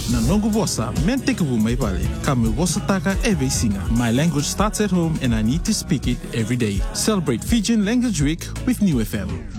Na nongo bossa, men tekebu mai pale. Kame bossa taka ewe singa. My language starts at home and I need to speak it every day. Celebrate Fijian Language Week with New FM.